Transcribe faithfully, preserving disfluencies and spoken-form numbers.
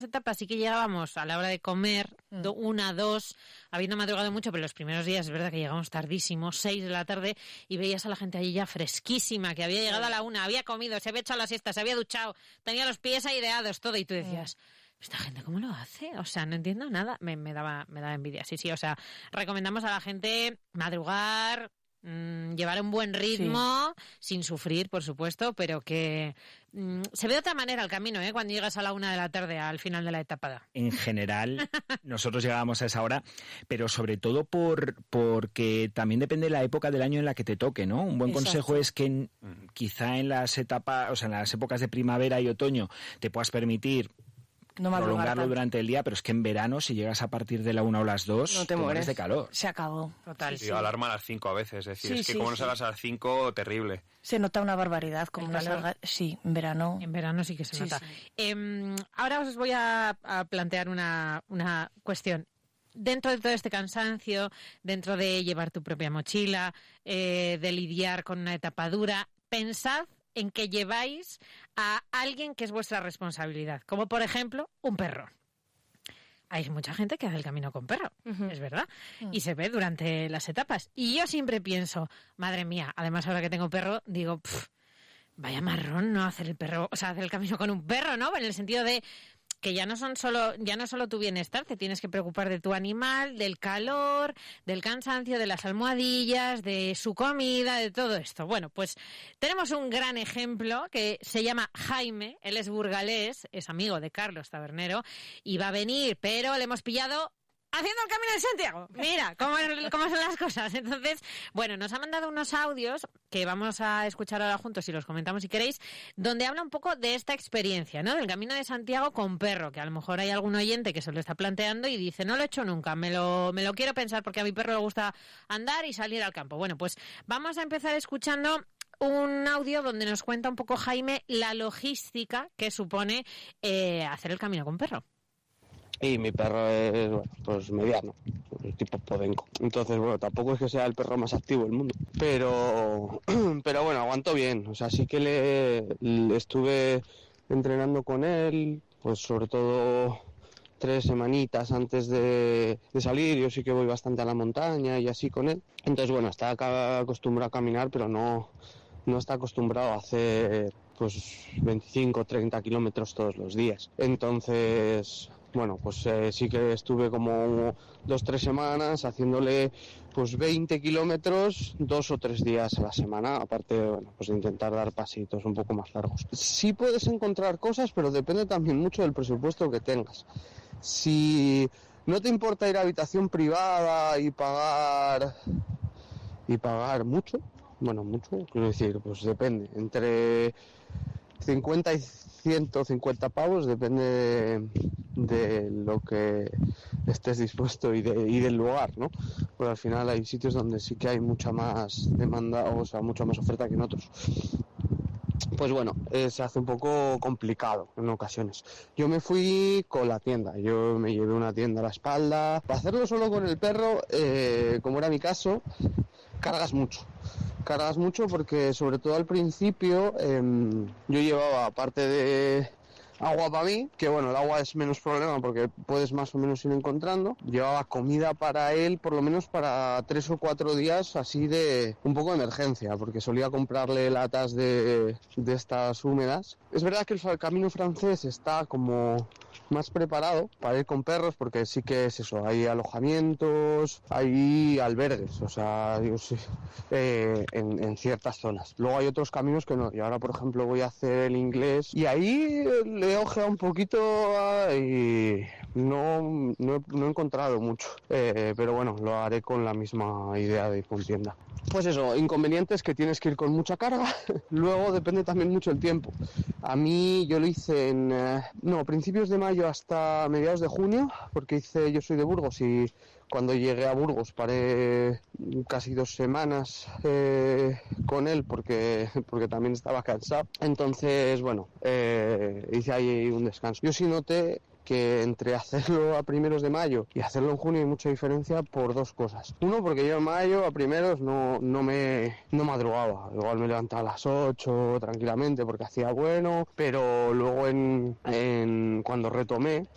etapas sí que llegábamos a la hora de comer, Mm. do, una, dos, habiendo madrugado mucho, pero los primeros días es verdad que llegamos tardísimo, seis de la tarde, y veías a la gente allí ya fresquísima, que había llegado a la una, había comido, se había echado la siesta, se había duchado, tenía los pies aireados, todo, y tú decías... Mm. ¿Esta gente cómo lo hace? O sea, no entiendo nada. Me, me daba me daba envidia. Sí, sí, o sea, recomendamos a la gente madrugar, mmm, llevar un buen ritmo, sí. sin sufrir, por supuesto, pero que mmm, se ve de otra manera el camino, ¿eh? Cuando llegas a la una de la tarde al final de la etapa. En general, nosotros llegábamos a esa hora, pero sobre todo por porque también depende de la época del año en la que te toque, ¿no? Un buen Exacto. consejo es que en, quizá en las etapas, o sea, en las épocas de primavera y otoño te puedas permitir no prolongarlo tanto durante el día, pero es que en verano, si llegas a partir de la una o las dos, no te, te mueres de calor. Se acabó. Total. Sí, sí. Alarma a las cinco a veces, es decir, sí, es que sí, como sí. no salgas a las cinco, terrible. Se nota una barbaridad, como una salga... Sí, en verano. En verano sí que se sí, nota. Sí. Eh, ahora os voy a, a plantear una, una cuestión. Dentro de todo este cansancio, dentro de llevar tu propia mochila, eh, de lidiar con una etapa dura, pensad en que lleváis a alguien que es vuestra responsabilidad, como por ejemplo un perro. Hay mucha gente que hace el camino con perro, uh-huh. es verdad, uh-huh. y se ve durante las etapas. Y yo siempre pienso, madre mía, además ahora que tengo perro, digo, pff, vaya marrón no hacer el perro, o sea, hacer el camino con un perro, ¿no? En el sentido de que ya no son solo, ya no solo tu bienestar, te tienes que preocupar de tu animal, del calor, del cansancio, de las almohadillas, de su comida, de todo esto. Bueno, pues tenemos un gran ejemplo que se llama Jaime, él es burgalés, es amigo de Carlos Tabernero y va a venir, pero le hemos pillado haciendo el Camino de Santiago. Mira cómo, cómo son las cosas. Entonces, bueno, nos ha mandado unos audios que vamos a escuchar ahora juntos y los comentamos si queréis, donde habla un poco de esta experiencia, ¿no? Del Camino de Santiago con perro, que a lo mejor hay algún oyente que se lo está planteando y dice, no lo he hecho nunca, me lo, me lo quiero pensar porque a mi perro le gusta andar y salir al campo. Bueno, pues vamos a empezar escuchando un audio donde nos cuenta un poco Jaime la logística que supone eh, hacer el camino con perro. Y mi perro es, bueno, pues mediano, tipo podenco. Entonces, bueno, tampoco es que sea el perro más activo del mundo. Pero, pero bueno, aguanto bien. O sea, sí que le, le estuve entrenando con él, pues sobre todo tres semanitas antes de, de salir. Yo sí que voy bastante a la montaña y así con él. Entonces, bueno, está acostumbrado a caminar, pero no, no está acostumbrado a hacer pues veinticinco, treinta kilómetros todos los días. Entonces, bueno, pues eh, sí que estuve como dos, tres semanas haciéndole pues veinte kilómetros dos o tres días a la semana, aparte, bueno, pues de intentar dar pasitos un poco más largos. Sí puedes encontrar cosas, pero depende también mucho del presupuesto que tengas. Si no te importa ir a habitación privada y pagar y pagar mucho, bueno, mucho, quiero decir, pues depende, entre cincuenta y ciento cincuenta pavos, depende de, de lo que estés dispuesto y, de, y del lugar, ¿no? Porque al final hay sitios donde sí que hay mucha más demanda, o sea, mucha más oferta que en otros. Pues bueno, eh, se hace un poco complicado en ocasiones. Yo me fui con la tienda, yo me llevé una tienda a la espalda. Para hacerlo solo con el perro, eh, como era mi caso, cargas mucho. Cargas mucho porque sobre todo al principio eh, yo llevaba, aparte de agua para mí, que bueno, el agua es menos problema porque puedes más o menos ir encontrando. Llevaba comida para él, por lo menos para tres o cuatro días, así de un poco de emergencia, porque solía comprarle latas de, de estas húmedas. Es verdad que el camino francés está como más preparado para ir con perros, porque sí que es eso, hay alojamientos, hay albergues, o sea, yo sé, eh, en, en ciertas zonas. Luego hay otros caminos que no, y ahora por ejemplo voy a hacer el inglés, y ahí le he ojeado un poquito y no, no, he, no he encontrado mucho, eh, pero bueno, lo haré con la misma idea de ir con tienda. Pues eso, inconvenientes que tienes que ir con mucha carga. Luego depende también mucho el tiempo. A mí yo lo hice en eh, no, principios de mayo hasta mediados de junio, porque hice, yo soy de Burgos y cuando llegué a Burgos paré casi dos semanas eh, con él porque, porque también estaba cansado. Entonces, bueno, eh, hice ahí un descanso. Yo sí noté que entre hacerlo a primeros de mayo y hacerlo en junio hay mucha diferencia por dos cosas. Uno, porque yo en mayo a primeros no, no me no madrugaba, igual me levantaba a las ocho tranquilamente porque hacía bueno, pero luego en, en cuando retomé